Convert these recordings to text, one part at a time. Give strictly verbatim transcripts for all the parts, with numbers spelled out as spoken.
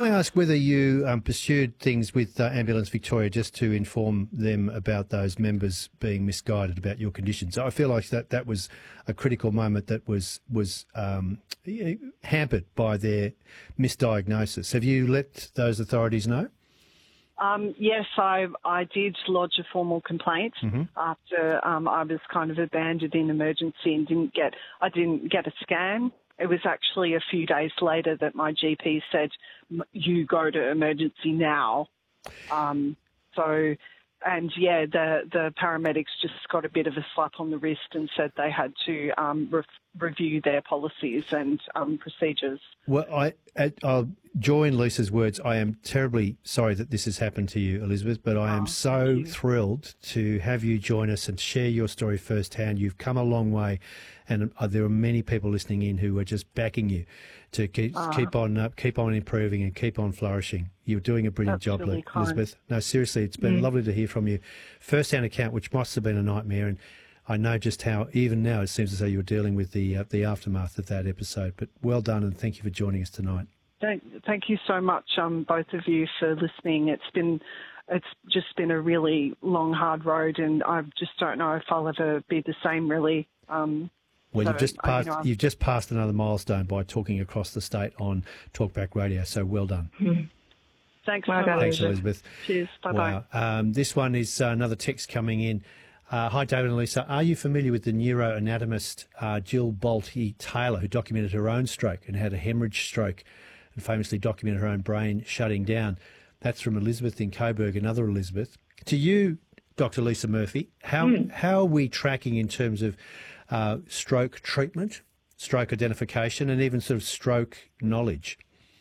I ask whether you um, pursued things with uh, Ambulance Victoria just to inform them about those members being misguided about your conditions? I feel like that, that was a critical moment that was was um, hampered by their misdiagnosis. Have you let those authorities know? Um, yes, I I did lodge a formal complaint mm-hmm. after um, I was kind of abandoned in emergency and didn't get I didn't get a scan. It was actually a few days later that my G P said, "You go to emergency now." Um, so, and yeah, the the paramedics just got a bit of a slap on the wrist and said they had to um, re- review their policies and um, procedures. Well, I, I'll join Lisa's words. I am terribly sorry that this has happened to you, Elizabeth, but I am oh, so thrilled to have you join us and share your story firsthand. You've come a long way, and there are many people listening in who are just backing you to keep uh, keep on uh, keep on improving and keep on flourishing. You're doing a brilliant job, really Elizabeth. No, seriously, it's been mm. lovely to hear from you. First-hand account, which must have been a nightmare, and I know just how, even now, it seems as though you're dealing with the uh, the aftermath of that episode. But well done, and thank you for joining us tonight. Thank, thank you so much, um, both of you, for listening. It's been, it's just been a really long, hard road, and I just don't know if I'll ever be the same, really. Um, well, so, you've just passed. You know, you've just passed another milestone by talking across the state on Talkback Radio. So well done. Mm-hmm. Thanks, well, so Thanks, Elizabeth. Cheers. Bye bye. Wow. Um, this one is uh, another text coming in. Uh, hi, David and Lisa. Are you familiar with the neuroanatomist uh, Jill Bolte Taylor, who documented her own stroke and had a hemorrhage stroke and famously documented her own brain shutting down? That's from Elizabeth in Coburg, another Elizabeth. To you, Doctor Lisa Murphy, how, mm. how are we tracking in terms of uh, stroke treatment, stroke identification, and even sort of stroke knowledge?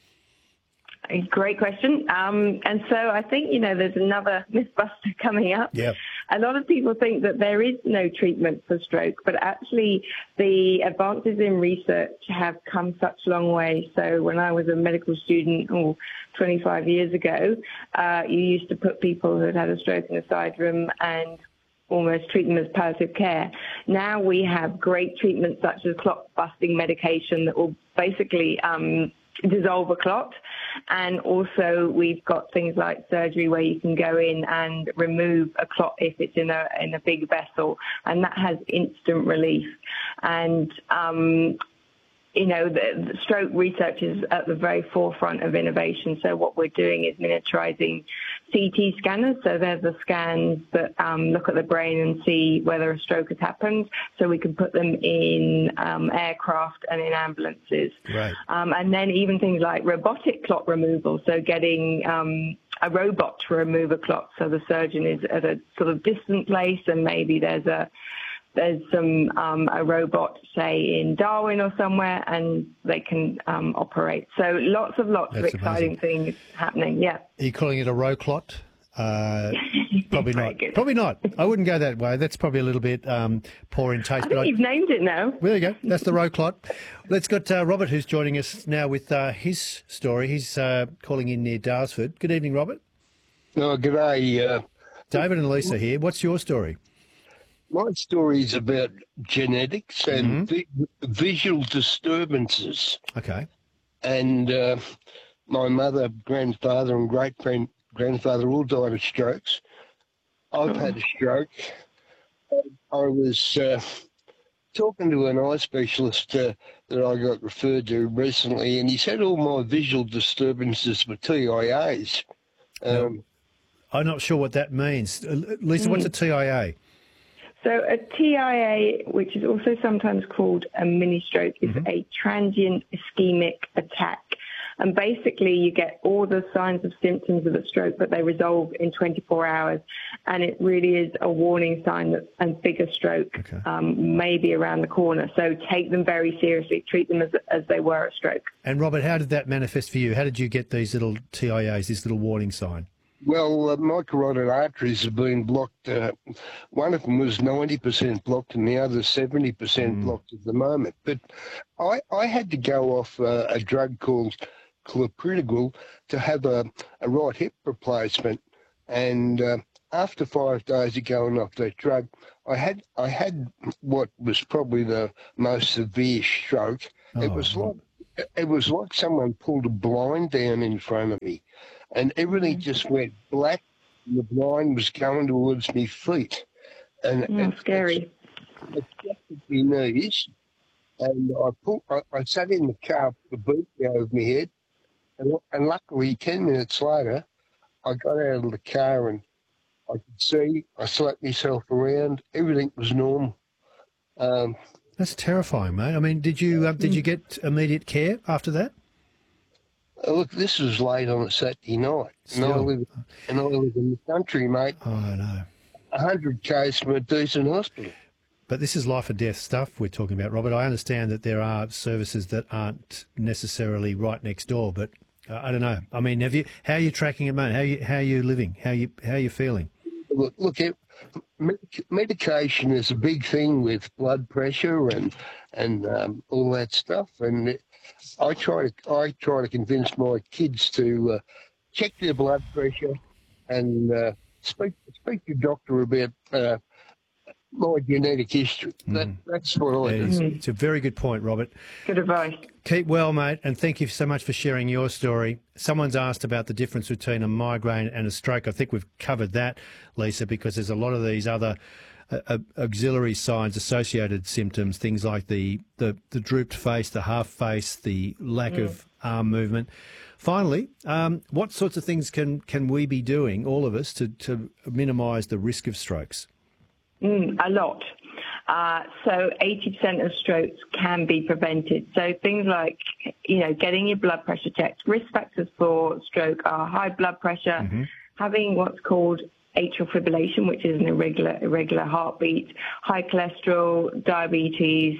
A great question. Um, and so I think, you know, there's another mythbuster coming up. Yeah. A lot of people think that there is no treatment for stroke, but actually the advances in research have come such a long way. So when I was a medical student, oh, twenty-five years ago, uh, you used to put people who had had a stroke in a side room and almost treat them as palliative care. Now we have great treatments such as clot-busting medication that will basically um, dissolve a clot. And also we've got things like surgery where you can go in and remove a clot if it's in a in a big vessel, and that has instant relief. And um, you know, the, the stroke research is at the very forefront of innovation. So what we're doing is miniaturizing C T scanners. So they're the scans that um, look at the brain and see whether a stroke has happened. So we can put them in um, aircraft and in ambulances. Right. Um, and then even things like robotic clot removal. So getting um, a robot to remove a clot. So the surgeon is at a sort of distant place and maybe there's a There's some um, a robot, say, in Darwin or somewhere, and they can um, operate. So lots of lots That's of exciting amazing. things happening. Yeah. Are you calling it a roclot? Uh, probably not. Good. Probably not. I wouldn't go that way. That's probably a little bit um, poor in taste. I think but you've I, named it now. There you go. That's the roclot. Let's got uh, Robert, who's joining us now with uh, his story. He's uh, calling in near Darsford. Good evening, Robert. Oh, g'day. Uh, David and Lisa here. What's your story? My story is about genetics and mm-hmm. vi- visual disturbances. Okay. And uh, my mother, grandfather and great-grandfather all died of strokes. I've oh. had a stroke. I was uh, talking to an eye specialist uh, that I got referred to recently, and he said all my visual disturbances were T I As. Um, no, I'm not sure what that means. Uh, Lisa, mm. what's a T I A? So a T I A, which is also sometimes called a mini stroke, is mm-hmm. a transient ischemic attack. And basically you get all the signs of symptoms of a stroke, but they resolve in twenty-four hours. And it really is a warning sign that a bigger stroke okay. um, may be around the corner. So take them very seriously. Treat them as, as they were a stroke. And Robert, how did that manifest for you? How did you get these little T I As, this little warning sign? Well, uh, my carotid arteries have been blocked. Uh, one of them was ninety percent blocked and the other seventy percent mm. blocked at the moment. But I, I had to go off uh, a drug called clopidogrel to have a, a right hip replacement. And uh, after five days of going off that drug, I had I had what was probably the most severe stroke. Oh, it was like it was like someone pulled a blind down in front of me, and everything just went black. And the blind was going towards my feet, and Mm, it, scary. It shattered my knees, and I pulled. I, I sat in the car, put the boot over my head, and, and luckily, ten minutes later, I got out of the car and I could see. I slapped myself around. Everything was normal. Um, That's terrifying, mate. I mean, did you uh, did you get immediate care after that? Look, this was late on a Saturday night, and I Still. live and I live in the country, mate. Oh, no. A hundred k's from a decent hospital. But this is life or death stuff we're talking about, Robert. I understand that there are services that aren't necessarily right next door, but uh, I don't know. I mean, have you? How are you tracking it, mate? How you? How are you living? How you? How are you feeling? Look, look it, medic- medication is a big thing with blood pressure and and um, all that stuff. And it, I try to I try to convince my kids to uh, check their blood pressure and uh, speak speak to your doctor about uh, my genetic history. That, that's what I It do. is, it's a very good point, Robert. Good advice. Keep well, mate, and thank you so much for sharing your story. Someone's asked about the difference between a migraine and a stroke. I think we've covered that, Lisa, because there's a lot of these other uh, uh, auxiliary signs, associated symptoms, things like the, the, the drooped face, the half face, the lack mm. of arm movement. Finally, um, what sorts of things can, can we be doing, all of us, to, to minimise the risk of strokes? Mm, a lot. Uh, so eighty percent of strokes can be prevented. So things like, you know, getting your blood pressure checked. Risk factors for stroke are high blood pressure, mm-hmm. having what's called atrial fibrillation, which is an irregular, irregular heartbeat, high cholesterol, diabetes.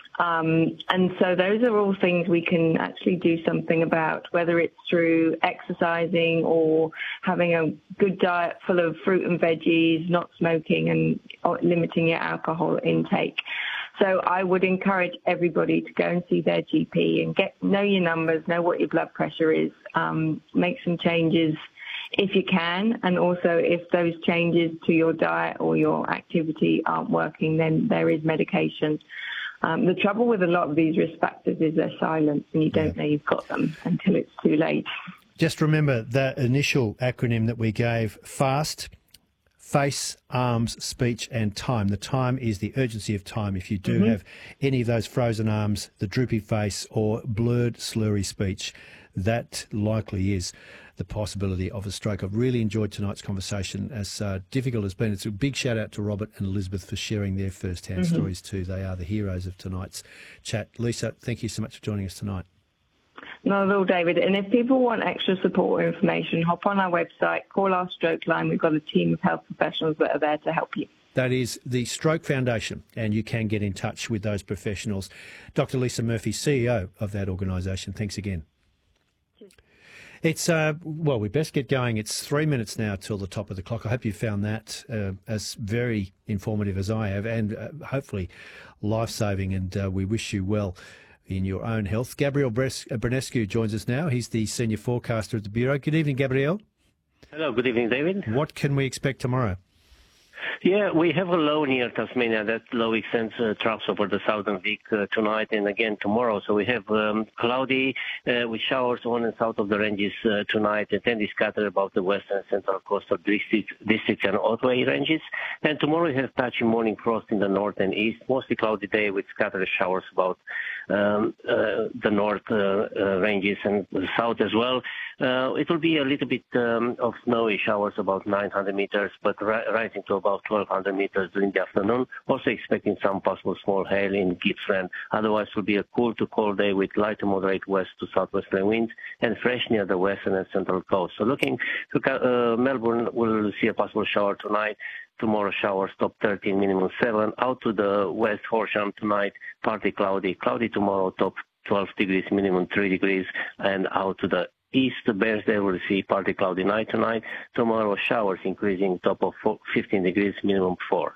Um, and so those are all things we can actually do something about, whether it's through exercising or having a good diet full of fruit and veggies, not smoking, and limiting your alcohol intake. So I would encourage everybody to go and see their G P and get know your numbers, know what your blood pressure is, um, make some changes if you can. And also if those changes to your diet or your activity aren't working, then there is medication. Um, the trouble with a lot of these risk factors is they're silent and you don't yeah. know you've got them until it's too late. Just remember that initial acronym that we gave, FAST, face, arms, speech and time. The time is the urgency of time. If you do mm-hmm. have any of those frozen arms, the droopy face or blurred, slurry speech, that likely is the possibility of a stroke. I've really enjoyed tonight's conversation, as uh, difficult as it's been. It's a big shout out to Robert and Elizabeth for sharing their first-hand mm-hmm. stories too. They are the heroes of tonight's chat. Lisa, thank you so much for joining us tonight. Not at all, David. And if people want extra support or information, hop on our website, call our stroke line. We've got a team of health professionals that are there to help you. That is the Stroke Foundation, and you can get in touch with those professionals. Doctor Lisa Murphy, C E O of that organisation. Thanks again. It's, uh, well, we best get going. It's three minutes now till the top of the clock. I hope you found that uh, as very informative as I have, and uh, hopefully life-saving, and uh, we wish you well in your own health. Gabriel Brunescu joins us now. He's the Senior Forecaster at the Bureau. Good evening, Gabriel. Hello, good evening, David. What can we expect tomorrow? Yeah, we have a low near Tasmania. That low extends uh, troughs over the southern Vic uh, tonight and again tomorrow. So we have um, cloudy uh, with showers on and south of the ranges uh, tonight, and then they scatter about the western and central coastal district, district and Otway ranges. And tomorrow we have patchy morning frost in the north and east, mostly cloudy day with scattered showers about um, uh, the north uh, uh, ranges and the south as well. Uh, it will be a little bit um, of snowy showers, about nine hundred meters, but ri- rising to about twelve hundred meters during the afternoon. Also expecting some possible small hail in Gippsland. Otherwise, it will be a cool to cold day with light to moderate west to southwesterly winds and fresh near the western and central coast. So looking to uh, Melbourne, we'll see a possible shower tonight. Tomorrow showers, top thirteen, minimum seven. Out to the west Horsham tonight, partly cloudy. Cloudy tomorrow, top twelve degrees, minimum three degrees. And out to the east, Bairnsdale will see partly cloudy night tonight. Tomorrow showers increasing, top of fifteen degrees, minimum four.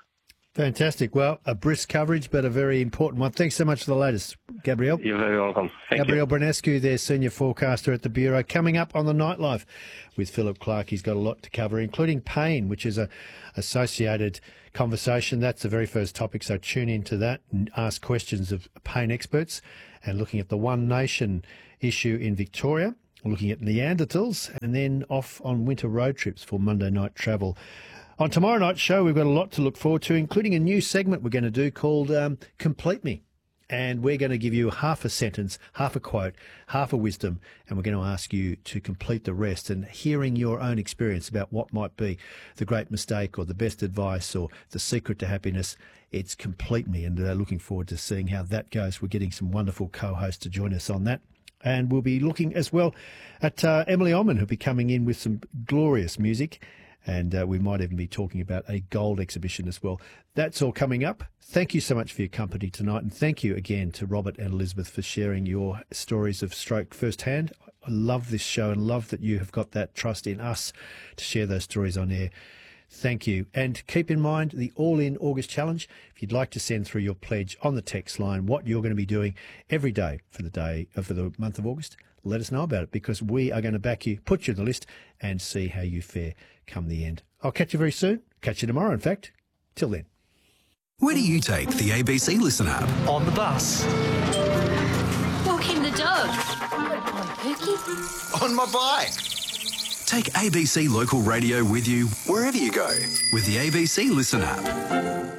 Fantastic. Well, a brisk coverage, but a very important one. Thanks so much for the latest, Gabrielle. You're very welcome. Thank Gabrielle you. Brunescu, their senior forecaster at the Bureau. Coming up on the Nightlife with Philip Clark. He's got a lot to cover, including pain, which is a associated conversation. That's the very first topic, so tune into that and ask questions of pain experts. And looking at the One Nation issue in Victoria, looking at Neanderthals, and then off on winter road trips for Monday night travel. On tomorrow night's show, we've got a lot to look forward to, including a new segment we're going to do called um, Complete Me. And we're going to give you half a sentence, half a quote, half a wisdom, and we're going to ask you to complete the rest. And hearing your own experience about what might be the great mistake or the best advice or the secret to happiness, it's Complete Me. And uh, looking forward to seeing how that goes. We're getting some wonderful co-hosts to join us on that. And we'll be looking as well at uh, Emily Oman, who'll be coming in with some glorious music. And uh, we might even be talking about a gold exhibition as well. That's all coming up. Thank you so much for your company tonight. And thank you again to Robert and Elizabeth for sharing your stories of stroke firsthand. I love this show and love that you have got that trust in us to share those stories on air. Thank you. And keep in mind the All In August Challenge. If you'd like to send through your pledge on the text line, what you're going to be doing every day for the day uh, for the month of August, let us know about it, because we are going to back you, put you on the list, and see how you fare come the end. I'll catch you very soon. Catch you tomorrow, in fact. Till then. Where do you take the A B C Listen app? On the bus. Walking the dog. On Pookie. On my bike. Take A B C Local Radio with you wherever you go with the A B C Listen app.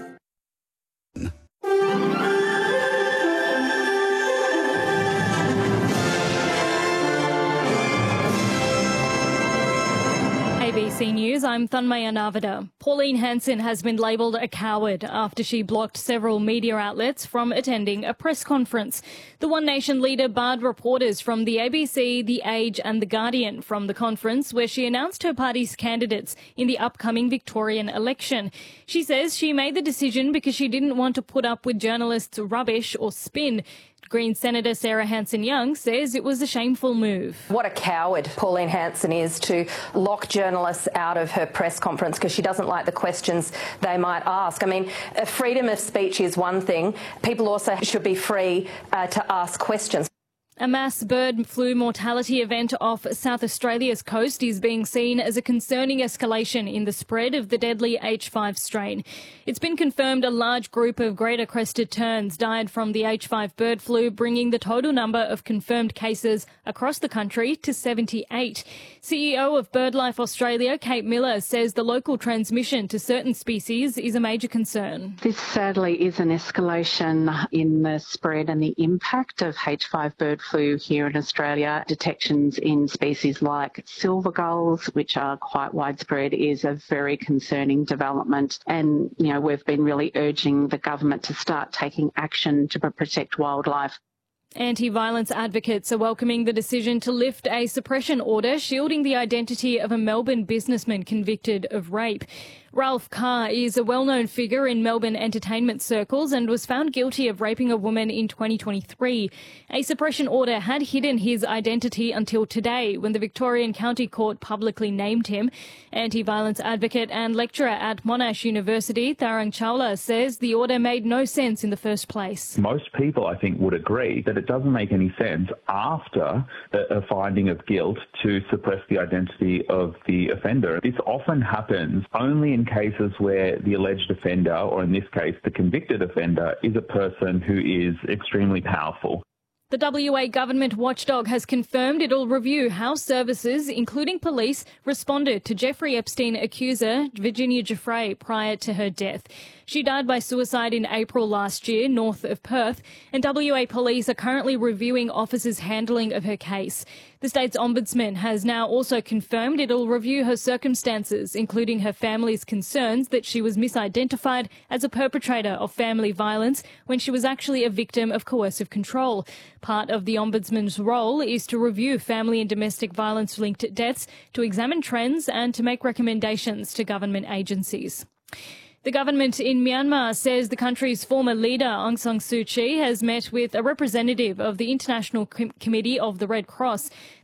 A B C News, I'm Thanmaya Navada. Pauline Hanson has been labelled a coward after she blocked several media outlets from attending a press conference. The One Nation leader barred reporters from the A B C, The Age and The Guardian from the conference, where she announced her party's candidates in the upcoming Victorian election. She says she made the decision because she didn't want to put up with journalists' rubbish or spin. Green Senator Sarah Hanson-Young says it was a shameful move. What a coward Pauline Hanson is to lock journalists out of her press conference because she doesn't like the questions they might ask. I mean, freedom of speech is one thing. People also should be free uh, to ask questions. A mass bird flu mortality event off South Australia's coast is being seen as a concerning escalation in the spread of the deadly H five strain. It's been confirmed a large group of greater crested terns died from the H five bird flu, bringing the total number of confirmed cases across the country to seventy-eight. C E O of BirdLife Australia, Kate Miller, says the local transmission to certain species is a major concern. This sadly is an escalation in the spread and the impact of H five bird flu here in Australia. Detections in species like silver gulls, which are quite widespread, is a very concerning development. And, you know, we've been really urging the government to start taking action to protect wildlife. Anti-violence advocates are welcoming the decision to lift a suppression order shielding the identity of a Melbourne businessman convicted of rape. Ralph Carr is a well-known figure in Melbourne entertainment circles and was found guilty of raping a woman in twenty twenty-three. A suppression order had hidden his identity until today, when the Victorian County Court publicly named him. Anti-violence advocate and lecturer at Monash University, Tharang Chawla, says the order made no sense in the first place. Most people, I think, would agree that it doesn't make any sense after a finding of guilt to suppress the identity of the offender. This often happens only in cases where the alleged offender, or in this case the convicted offender, is a person who is extremely powerful. The W A government watchdog has confirmed it'll review how services, including police, responded to Jeffrey Epstein accuser Virginia Giuffre prior to her death. She died by suicide in April last year, north of Perth, and W A police are currently reviewing officers' handling of her case. The state's ombudsman has now also confirmed it'll review her circumstances, including her family's concerns that she was misidentified as a perpetrator of family violence when she was actually a victim of coercive control. Part of the ombudsman's role is to review family and domestic violence-linked deaths, to examine trends and to make recommendations to government agencies. The government in Myanmar says the country's former leader, Aung San Suu Kyi, has met with a representative of the International Com- Committee of the Red Cross.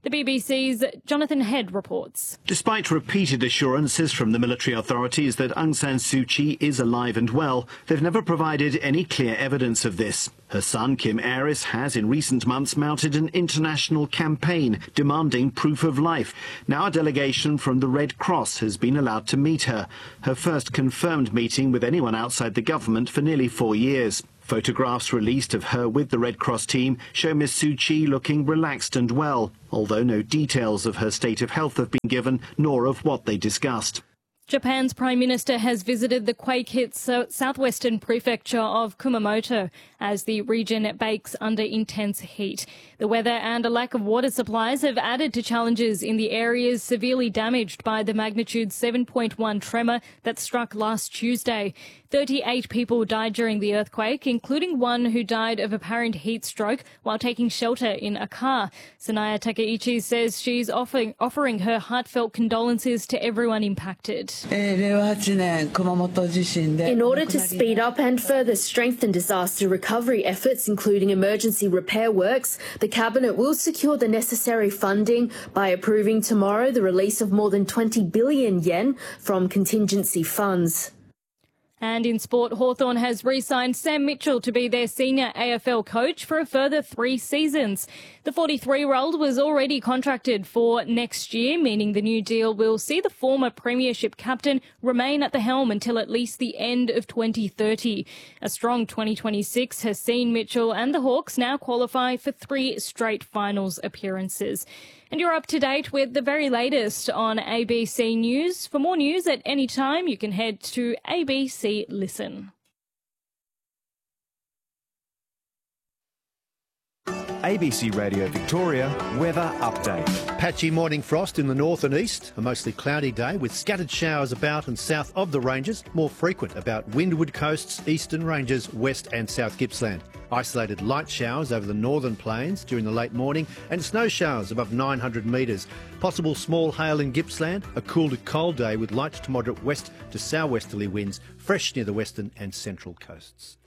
The B B C's Jonathan Head reports. Despite repeated assurances from the military authorities that Aung San Suu Kyi is alive and well, they've never provided any clear evidence of this. Her son, Kim Aris, has in recent months mounted an international campaign demanding proof of life. Now a delegation from the Red Cross has been allowed to meet her, her first confirmed meeting with anyone outside the government for nearly four years. Photographs released of her with the Red Cross team show Miss Suu Kyi looking relaxed and well, although no details of her state of health have been given, nor of what they discussed. Japan's Prime Minister has visited the quake-hit southwestern prefecture of Kumamoto as the region bakes under intense heat. The weather and a lack of water supplies have added to challenges in the areas severely damaged by the magnitude seven point one tremor that struck last Tuesday. thirty-eight people died during the earthquake, including one who died of apparent heat stroke while taking shelter in a car. Sanaya Takeichi says she's offering, offering her heartfelt condolences to everyone impacted. In order to speed up and further strengthen disaster recovery efforts, including emergency repair works, the Cabinet will secure the necessary funding by approving tomorrow the release of more than twenty billion yen from contingency funds. And in sport, Hawthorn has re-signed Sam Mitchell to be their senior A F L coach for a further three seasons. The forty-three-year-old was already contracted for next year, meaning the new deal will see the former premiership captain remain at the helm until at least the end of twenty thirty. A strong twenty twenty-six has seen Mitchell and the Hawks now qualify for three straight finals appearances. And you're up to date with the very latest on A B C News. For more news at any time, you can head to A B C Listen. A B C Radio Victoria weather update. Patchy morning frost in the north and east. A mostly cloudy day with scattered showers about and south of the ranges. More frequent about windward coasts, eastern ranges, west and south Gippsland. Isolated light showers over the northern plains during the late morning and snow showers above nine hundred metres. Possible small hail in Gippsland. A cool to cold day with light to moderate west to southwesterly winds, fresh near the western and central coasts.